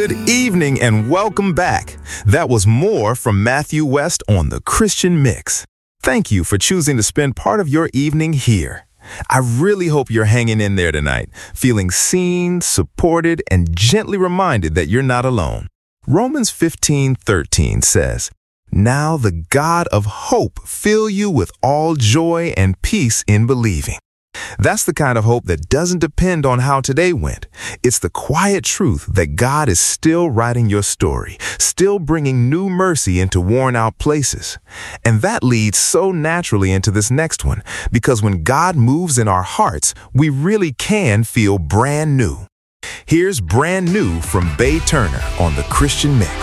Good evening and welcome back. That was more from Matthew West on the Christian Mix. Thank you for choosing to spend part of your evening here. I really hope you're hanging in there tonight, feeling seen, supported, and gently reminded that you're not alone. Romans 15:13 says, "Now the God of hope fill you with all joy and peace in believing." That's the kind of hope that doesn't depend on how today went. It's the quiet truth that God is still writing your story, still bringing new mercy into worn-out places. And that leads so naturally into this next one, because when God moves in our hearts, we really can feel brand new. Here's Brand New from Bay Turner on the Christian Mix.